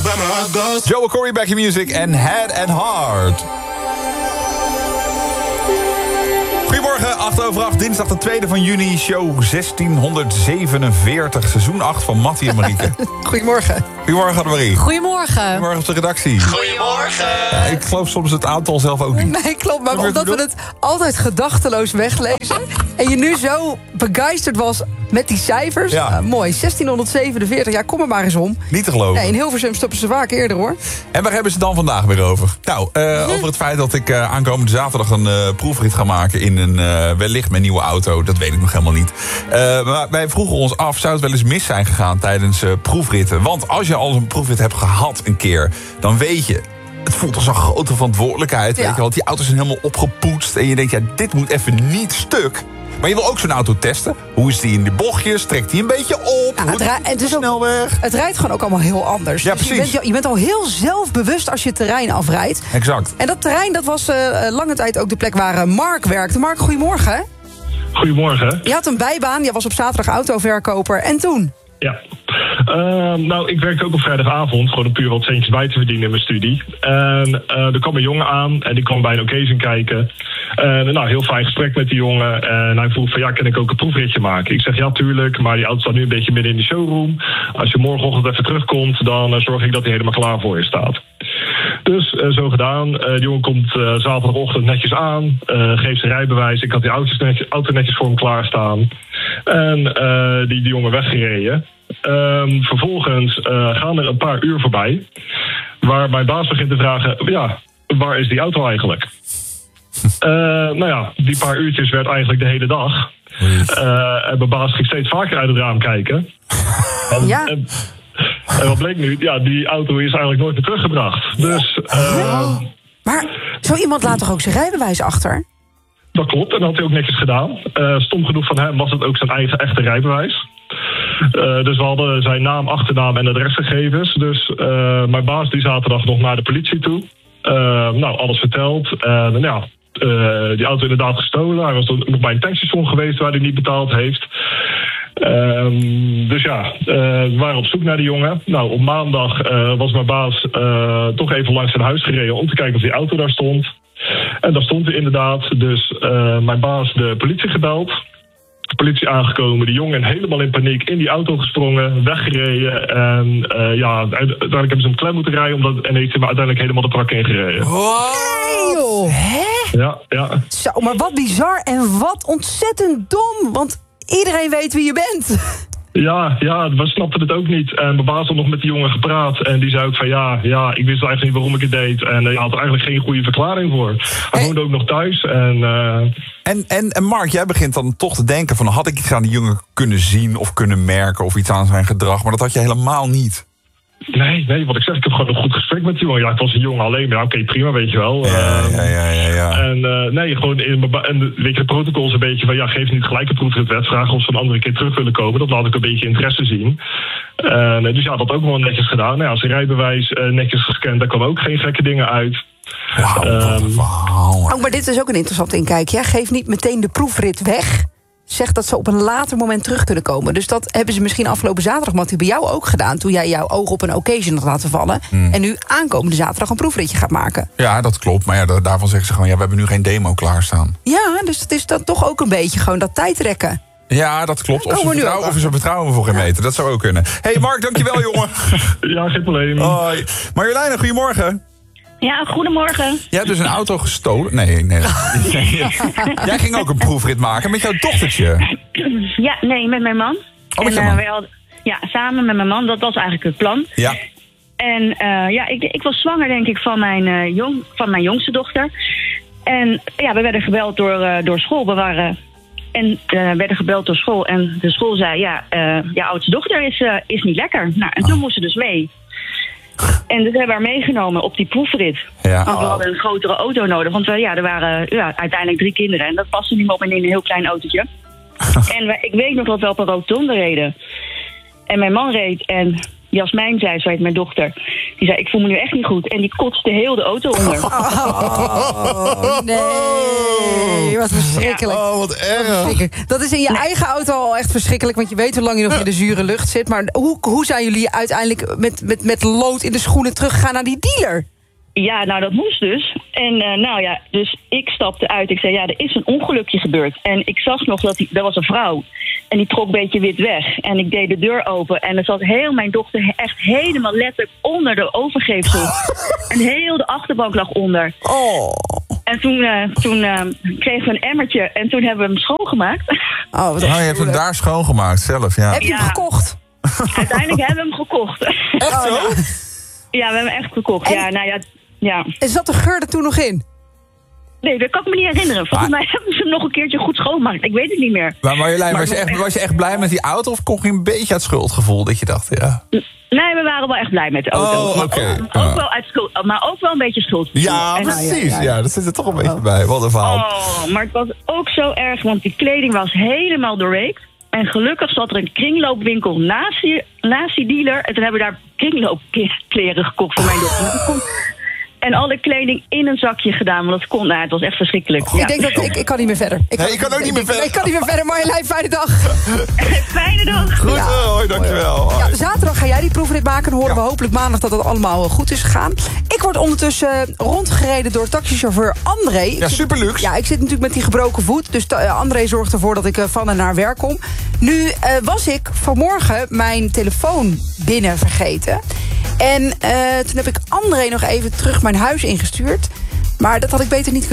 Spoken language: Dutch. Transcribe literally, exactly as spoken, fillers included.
where my heart goes. Joe Corey, Back in Music en Head and Heart. Goedemorgen, acht over acht, dinsdag de tweede van juni, show zestienhonderdzevenenveertig, seizoen acht van Mattie en Marieke. Goedemorgen. Goedemorgen, Annemarie. Goedemorgen. Goedemorgen op de redactie. Goedemorgen. Ja, ik geloof soms het aantal zelf ook niet. Nee, klopt, maar omdat we het altijd gedachteloos weglezen en je nu zo begeisterd was met die cijfers. Ja. Uh, mooi, zestienhonderdzevenenveertig, ja, kom er maar eens om. Niet te geloven. Nee, in Hilversum stoppen ze vaak eerder, hoor. En waar hebben ze het dan vandaag weer over? Nou, uh, over het feit dat ik uh, aankomende zaterdag een uh, proefrit ga maken in een uh, wellicht mijn nieuwe auto. Dat weet ik nog helemaal niet. Uh, maar wij vroegen ons af, zou het wel eens mis zijn gegaan tijdens uh, proefritten? Want als je al een proefrit hebt gehad een keer, dan weet je, het voelt als een grote verantwoordelijkheid. Ja. Weet je wel, die auto's zijn helemaal opgepoetst en je denkt, ja, dit moet even niet stuk. Maar je wil ook zo'n auto testen. Hoe is die in de bochtjes? Trekt die een beetje op? Ja, Hoe het, rij- het, is ook, snelweg? het rijdt gewoon ook allemaal heel anders. Ja, Dus je, precies. bent, je bent al heel zelfbewust als je het terrein afrijdt. Exact. En dat terrein, dat was uh, lange tijd ook de plek waar uh, Mark werkte. Mark, goedemorgen. Goedemorgen. Je had een bijbaan, je was op zaterdag autoverkoper. En toen? Ja. Uh, nou, ik werkte ook op vrijdagavond, gewoon om puur wat centjes bij te verdienen in mijn studie. En uh, er kwam een jongen aan en die kwam bij een occasion kijken. En nou, heel fijn gesprek met die jongen. En hij vroeg van, ja, kan ik ook een proefritje maken? Ik zeg, ja, tuurlijk, maar die auto staat nu een beetje midden in de showroom. Als je morgenochtend even terugkomt, dan uh, zorg ik dat hij helemaal klaar voor je staat. Dus uh, zo gedaan. Uh, de jongen komt uh, zaterdagochtend netjes aan, uh, geeft zijn rijbewijs. Ik had die auto's netjes, auto netjes voor hem klaarstaan. En uh, die, die jongen weggereden. Um, vervolgens uh, gaan er een paar uur voorbij, waar mijn baas begint te vragen, ja, waar is die auto eigenlijk? Uh, nou ja, die paar uurtjes werd eigenlijk de hele dag. Uh, en mijn baas ging steeds vaker uit het raam kijken. En, Ja. en, en wat bleek nu? Ja, die auto is eigenlijk nooit meer teruggebracht. Dus uh, Maar zo iemand laat toch ook zijn rijbewijs achter? dat klopt, en dat had hij ook netjes gedaan. Uh, stom genoeg van hem was het ook zijn eigen echte rijbewijs. Uh, dus we hadden zijn naam, achternaam en adresgegevens. Dus uh, mijn baas die zaterdag nog naar de politie toe. Uh, nou, alles verteld. En uh, ja, uh, die auto inderdaad gestolen. Hij was nog bij een tankstation geweest waar hij niet betaald heeft. Um, dus ja, uh, we waren op zoek naar die jongen. Nou, op maandag uh, was mijn baas uh, toch even langs zijn huis gereden om te kijken of die auto daar stond. En daar stond hij inderdaad. Dus uh, mijn baas de politie gebeld. De politie aangekomen, de jongen helemaal in paniek in die auto gesprongen, weggereden. En uh, ja, uiteindelijk hebben ze hem klem moeten rijden, omdat, en heeft hij maar uiteindelijk helemaal de prak ingereden. Nee, joh. Hè? Ja, ja. Zo, maar wat bizar en wat ontzettend dom. Want iedereen weet wie je bent. Ja, ja, we snapten het ook niet. En mijn baas had nog met die jongen gepraat. En die zei ook van ja, ja ik wist eigenlijk niet waarom ik het deed. En hij uh, had er eigenlijk geen goede verklaring voor. Hij woonde ook nog thuis. En, uh... en, en, en Mark, jij begint dan toch te denken van, had ik iets aan die jongen kunnen zien of kunnen merken of iets aan zijn gedrag? Maar dat had je helemaal niet. Nee, nee, wat ik zeg, ik heb gewoon een goed gesprek met die jongen. Ja, ik was een jongen alleen, maar ja, oké, okay, prima, weet je wel. Ja, uh, ja, ja, ja, ja. En uh, nee, gewoon in mijn en weet je, de protocol is een beetje van, ja, geef niet gelijk een proefritwet, vraag of ze een andere keer terug willen komen. Dat laat ik een beetje interesse zien. Uh, dus ja, dat ook wel netjes gedaan. Nou ja, zijn rijbewijs uh, netjes gescand, daar kwamen ook geen gekke dingen uit. Wauw, um, wow. Oh, maar dit is ook een interessant inkijkje. Ja? Geef niet meteen de proefrit weg. Zeg dat ze op een later moment terug kunnen komen. Dus dat hebben ze misschien afgelopen zaterdag, Mattie, bij jou ook gedaan, toen jij jouw oog op een occasion had laten vallen. Hmm. En nu aankomende zaterdag een proefritje gaat maken. Ja, dat klopt. Maar ja, daarvan zeggen ze gewoon, ja, we hebben nu geen demo klaarstaan. Ja, dus het is dan toch ook een beetje gewoon dat tijdrekken. Ja, dat klopt. Of, oh, ze, vertrouwen, of ze vertrouwen voor geen meter. Dat zou ook kunnen. Hé, hey Mark, dankjewel, jongen. Ja, geen probleem. Hoi. Marjoleine, goedemorgen. Ja, goedemorgen. Jij hebt dus een auto gestolen? Nee, nee. Jij ging ook een proefrit maken met jouw dochtertje? Ja, nee, met mijn man. Oh, met en, je man? Uh, hadden, ja, samen met mijn man. Dat was eigenlijk het plan. Ja. En uh, ja, ik, ik was zwanger, denk ik, van mijn, uh, jong, van mijn jongste dochter. En ja, we werden gebeld door, uh, door school. We waren... En uh, werden gebeld door school. En de school zei, ja, uh, jouw oudste dochter is, uh, is niet lekker. Nou, en toen moest ze dus mee. En dat hebben we haar meegenomen op die proefrit. Ja. Want we hadden een grotere auto nodig. Want we, ja, er waren ja, uiteindelijk drie kinderen. En dat paste niet meer op in een heel klein autootje. En we, ik weet nog dat we op een rotonde reden. En mijn man reed. En Jasmijn zei, zo heet mijn dochter. Die zei, ik voel me nu echt niet goed. En die kotste heel de auto onder. Oh, nee. Wat verschrikkelijk. Oh, wat erg. Dat is in je nee. eigen auto al echt verschrikkelijk, want je weet hoe lang je nog in de zure lucht zit. Maar hoe, hoe zijn jullie uiteindelijk met, met, met lood in de schoenen teruggegaan naar die dealer? Ja, nou dat moest dus. En uh, nou ja, dus ik stapte uit. Ik zei, ja, er is een ongelukje gebeurd. En ik zag nog dat die, er was een vrouw. En die trok een beetje wit weg. En ik deed de deur open. En er zat heel mijn dochter echt helemaal letterlijk onder de overgeefsel. En heel de achterbank lag onder. Oh. En toen, uh, toen uh, kregen we een emmertje. En toen hebben we hem schoongemaakt. Oh, wat oh, je hebt hem daar schoongemaakt zelf, ja. Heb je ja. hem gekocht? Uiteindelijk hebben we hem gekocht. Echt zo? Ja, we hebben hem echt gekocht. En, ja, nou ja, ja. En zat de geur er toen nog in? Nee, dat kan ik me niet herinneren. Volgens maar... mij hebben ze hem nog een keertje goed schoongemaakt. Ik weet het niet meer. Maar Marjolein, maar was, je echt, was je echt blij met die auto? Of kon je een beetje uit schuldgevoel dat je dacht, ja? Nee, we waren wel echt blij met de auto. Oh, oké. Okay. Ook, ook wel uit schuld, maar ook wel een beetje schuldgevoel. Ja, en, precies. Ja, ja, ja. ja, dat zit er toch een beetje oh. bij. Wat een verhaal. Oh, maar het was ook zo erg, want die kleding was helemaal doorweekt. En gelukkig zat er een kringloopwinkel naast die, naast die dealer. En toen hebben we daar kringloopkleren gekocht voor mijn dochter. En alle kleding in een zakje gedaan, want dat kon. Nou, het was echt verschrikkelijk. Oh, ja. Ik denk dat ik, ik kan niet meer verder. Ik kan, nee, ik kan ook niet meer verder. Ik kan niet meer verder. Marjolein, fijne dag. Fijne dag. Goed, ja. hoi, dankjewel. Ja, zaterdag ga jij die proefrit maken. Dan horen ja. we hopelijk maandag dat het allemaal goed is gegaan. Ik word ondertussen rondgereden door taxichauffeur André. Ja, super luxe. Ja, ik zit natuurlijk met die gebroken voet. Dus André zorgt ervoor dat ik van en naar werk kom. Nu uh, was ik vanmorgen mijn telefoon binnen vergeten. En uh, toen heb ik André nog even terug mijn huis ingestuurd. Maar dat had ik beter niet kunnen.